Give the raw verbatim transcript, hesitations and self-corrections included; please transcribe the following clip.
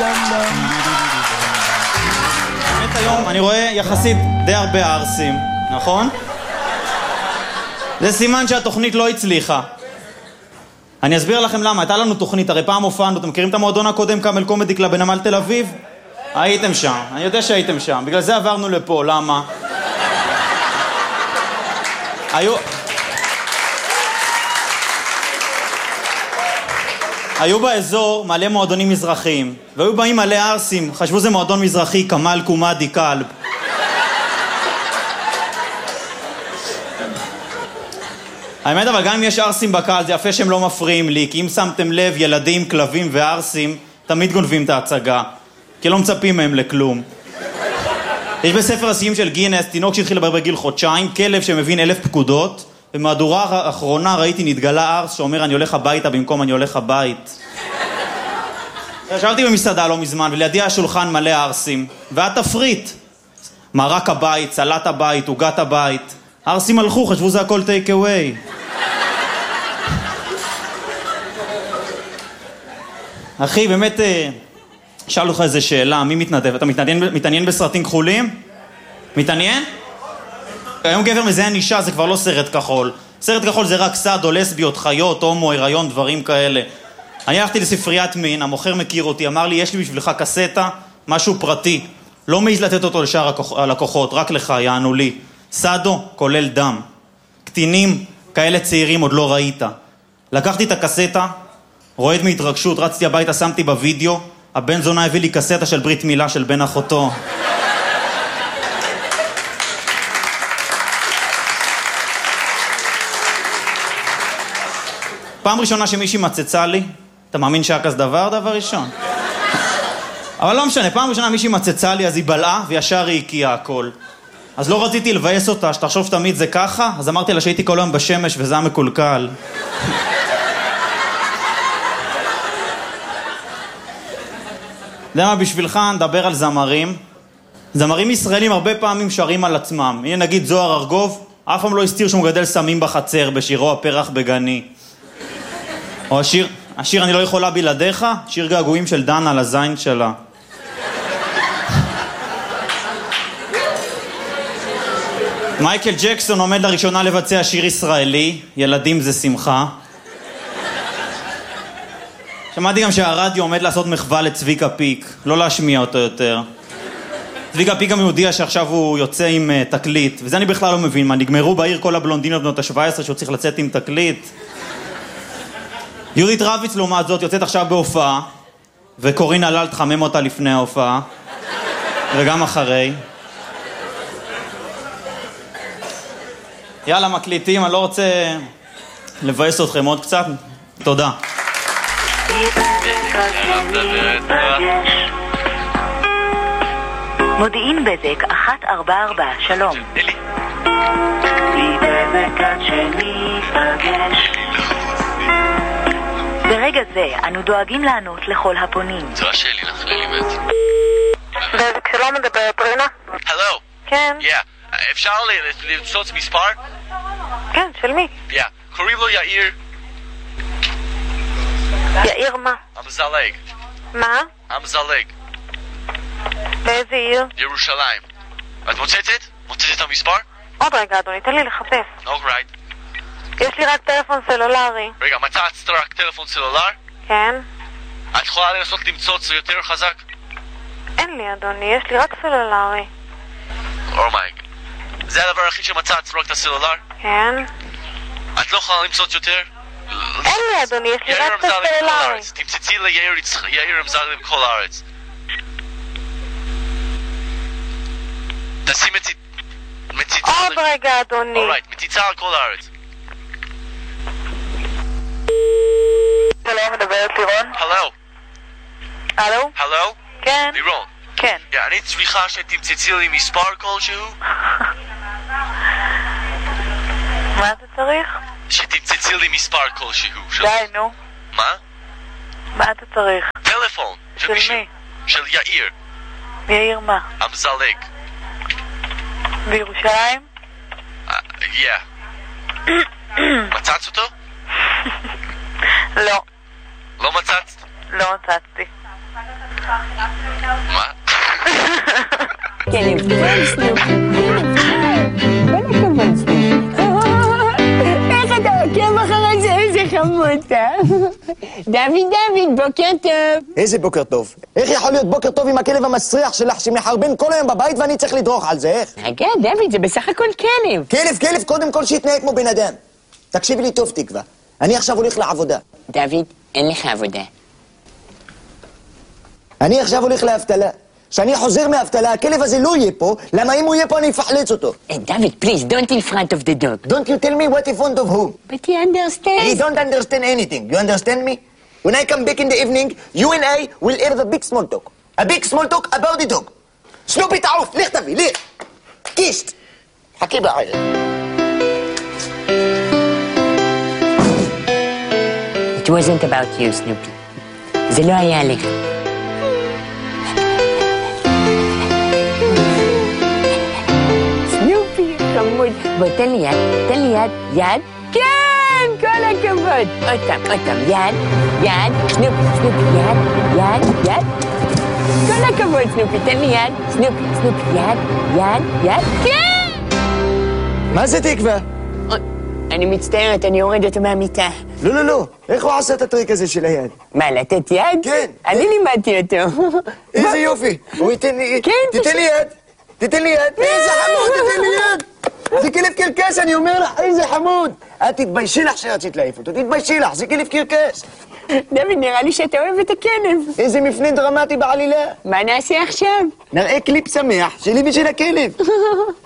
באמת היום אני רואה יחסית די הרבה ערסים, נכון? זה סימן שהתוכנית לא הצליחה. אני אסביר לכם למה, הייתה לנו תוכנית, הרי פעם הופענו, אתם מכירים את המועדון הקודם, קאמל קומדי קלאב בנמל תל אביב? הייתם שם, אני יודע שהייתם שם, בגלל זה עברנו לפה, למה? היו... היו באזור מלא מועדונים מזרחיים, והיו באים מלא ערסים, חשבו זה מועדון מזרחי, קאמל קומדי קלאב. האמת, אבל גם אם יש ערסים בקהל, זה יפה שהם לא מפריעים לי, כי אם שמתם לב, ילדים, כלבים וערסים תמיד גונבים את ההצגה, כי לא מצפים מהם לכלום. יש בספר השיאים של גינס, תינוק שהתחיל לדבר בגיל חודשיים, כלב שמבין אלף פקודות, במהדורה האחרונה ראיתי נתגלה ערס שאומר אני הולך הביתה במקום אני הולך הבית. ישבתי במסעדה לא מזמן, ולידי השולחן מלא ערסים, והתפריט, מרק הבית, סלט הבית, עוגת הבית. הערסים הלכו, חשבו זה הכל טייק אווי. אחי, באמת, שאלו לך איזה שאלה, מי מתנדב? אתה מתעניין, מתעניין בסרטים כחולים? מתעניין? היום גבר מזהה נישה, זה כבר לא סרט כחול. סרט כחול זה רק סאדו, לסביות, חיות, הומו, הריון, דברים כאלה. אני הלכתי לספריית מין, המוכר מכיר אותי, אמר לי, יש לי בשבילך קסטה, משהו פרטי. לא מעז לתת אותו לשאר הלקוחות, רק לך, יענו לי. סאדו, כולל דם. קטינים, כאלה צעירים עוד לא ראית. לקחתי את הקסטה, רועד מהתרגשות, רצתי הביתה, שמתי בווידאו, הבן זונה הביא לי קסטה של ברית מילה של בן אחותו. פעם ראשונה שמישהי מצצה לי, אתה מאמין שהיה כזה דבר? דבר ראשון. אבל לא משנה, פעם ראשונה מישהי מצצה לי, אז היא בלעה וישר היא הקיעה הכל. אז לא רציתי לבאס אותה, שתחשוב תמיד זה ככה, אז אמרתי לה שהייתי כל היום בשמש וזה היה מקולקל. יודע מה, בשבילך נדבר על זמרים. זמרים ישראלים הרבה פעמים שרים על עצמם. הנה נגיד זוהר ארגוב, אף פעם לא הסתיר שהוא מגדל סמים בחצר בשירו הפרח בגני. או השיר, השיר אני לא יכולה בלעדיך, שיר געגועים של דנה על הזין שלה. מייקל ג'קסון עומד לראשונה לבצע שיר ישראלי, ילדים זה שמחה. שמעתי גם שהרדיו עומד לעשות מחווה לצביקה פיק, לא להשמיע אותו יותר. צביקה פיק גם יודיע שעכשיו הוא יוצא עם uh, תקליט, וזה אני בכלל לא מבין, מה נגמרו בעיר כל הבלונדינות בנות ה-שבע עשרה שהוא צריך לצאת עם תקליט? יהודית רביץ לעומת זאת יוצאת עכשיו בהופעה, וקורין הלל תחמם אותה לפני ההופעה, וגם אחרי. יאללה, מקליטים, אני לא רוצה לבאס אתכם עוד קצת. תודה. מודיעין בזק אחת ארבע ארבע, שלום. ברגע זה אנו דואגים לענות לכל הפונים. זו השאלי לך, ליליבט. בזק שלום, מדברת רינה? הלו. כן. Yeah. אפשר לצוץ מספר? כן, של מי? Yeah. קוראים לו יאיר. יאיר מה? המזלג. מה? המזלג. באיזה עיר? ירושלים. את מוצצת? מוצצת את המספר? עוד רגע, אדוני, תן לי לחפש. אוקיי. יש לי רק טלפון סלולרי. רגע, מצאת רק טלפון סלולר? כן. את יכולה לנסות למצוץ יותר חזק? אין לי, אדוני, יש לי רק סלולרי. אומייג. זה הדבר הכי שמצאת, רק את הסלולר? כן. את לא יכולה למצוץ יותר? אין לי, אדוני, יש לי רק את הסלולרי. תמצצי ליאיר אמזלג בכל הארץ. תשים מציצה... עוד רגע, אדוני. אורייט, מציצה על כל הארץ. שלום, מדברת לירון? הלו. הלו? הלו? כן. לירון. כן. אני צריכה שתמצצי לי מספר כלשהו? מה אתה צריך? שתמצצי לי מספר כלשהו. די, נו. מה? מה אתה צריך? טלפון. של מי? של יאיר. יאיר מה? המזלג. בירושלים? Yeah. מצאת אותו? לא. לא מצאת? לא מצאתי. מה? כלב טוב, סנופי, כלב טוב. כל הכבוד, סנופי. איך אתה עוקב אחרי זה? איזה חמוד, אה? דוד, דוד, בוקר טוב. איזה בוקר טוב? איך יכול להיות בוקר טוב עם הכלב המסריח שלך שמחרבן כל היום בבית ואני צריך לדרוך על זה, איך? רגע, דוד, זה בסך הכל כלב. כלב, כלב, קודם כל שיתנהג כמו בן אדם. תקשיבי לי טוב, תקווה. אני עכשיו הולך לעבודה. דוד, אין לך עבודה. אני עכשיו הולך לאבטלה. כשאני חוזר מאבטלה, הכלב הזה לא יהיה פה, למה אם הוא יהיה פה אני אפחלץ אותו. Hey, David, please, don't in front of the dog. Don't you tell me what in front of who? But he understands. He don't understand anything. You understand me? When I come back in the evening, you and I will have a big small talk. A big small talk about the dog. סנופי תעוף, לך תביא, לך. קישט. חכי בעיה. It wasn't about you, Snoopy. זה לא היה עליך. סנופי, חמוד. בוא, תן לי יד, תן לי יד, יד. כן, כל הכבוד. עוד פעם, עוד פעם, יד, יד, סנופי, סנופי, יד, יד, יד. כל הכבוד, סנופי, תן לי יד, סנופי, סנופי, יד, יד, יד. כן! מה זה תקווה? אני מצטערת, אני יורד אותו מהמיטה. לא, לא, לא. איך הוא עשה את הטריק הזה של היד? מה, לתת יד? כן. אני לימדתי אותו. איזה יופי. הוא ייתן לי... כן, תיתן לי יד. תיתן לי יד. איזה חמוד, תיתן לי יד. זה כלב קרקס, אני אומר לך, איזה חמוד. את תתביישי לך שרצית להעיף אותו, תתביישי לך, זה כלב קרקס. דוד, נראה לי שאתה אוהב את הכלב. איזה מפנה דרמטי בעלילה. מה נעשה עכשיו? נראה קליפ שמח שלי ושל הכלב.